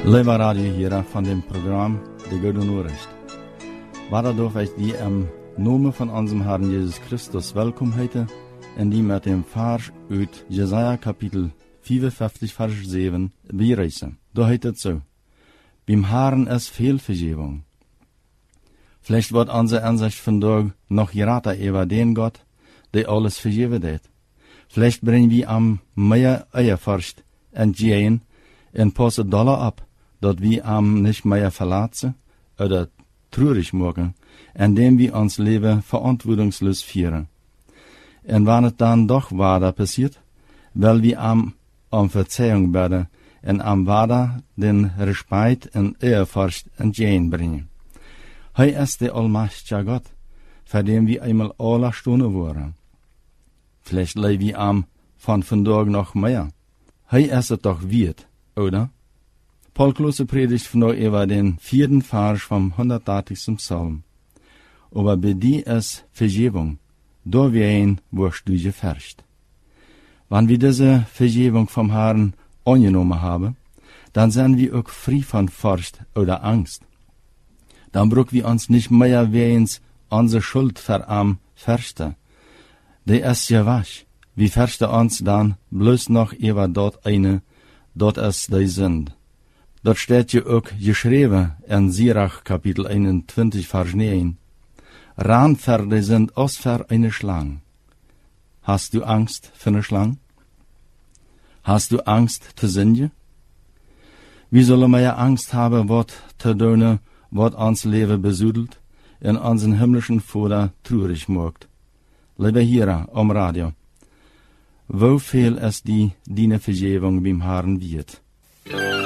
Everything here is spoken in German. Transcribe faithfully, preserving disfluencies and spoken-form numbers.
Lieve radioheren van dem Programm De Goede Nachricht. Waar darf ich die im Namen von unserem Herrn Jesus Christus welkom heten en die met dem Vers uit Jesaja Kapitel vierundvijftig Vers zeven bereizen. Da heet het so: Beim Herrn ist viel Vergebung. Vielleicht wird unsere Ansicht von Tag noch geraten über den Gott, der alles vergeben hat. Vielleicht bringen wir am mehr Eierfurcht entgehen und passen Dollar ab, dat wir am nicht mehr verlassen oder traurig machen, indem wir uns Leben verantwortungslos führen. Und wenn es dann doch weiter passiert, weil wir am um Verzeihung beten und am weiter den Respekt und Ehrfurcht entgegenbringen. Hij ist der allmächtige Gott, für den wir einmal alle Stunden waren. Vielleicht leben wir am von vandaag noch mehr. Hij ist es doch wert, oder? Paul Klose predigt vandaag über den vierten Vers vom hundertachtigsten Psalm. Aber bei dir ist Vergebung, da wir ihn wirst du gefärscht. Wenn wir diese Vergebung vom Herrn angenommen haben, dann sind wir auch frei von Furcht oder Angst. Dann brauchen wir uns nicht mehr wehens unsere Schuld für am fürchten. Die ist ja wasch. Wir fürchten uns dann bloß noch über dort eine, dort ist die Sünde. Dort steht ja auch geschrieben in Sirach Kapitel einundzwanzig Vers neun. Ran für die Sünde aus für eine Schlange. Hast du Angst für eine Schlange? Hast du Angst zu sündigen? Wie sollen wir ja Angst haben, was zu tun, was uns Leben besudelt und unseren himmlischen Vater traurig macht? Liebe Hörer am Radio, wo viel ist die, deine Vergebung beim Herrn wird?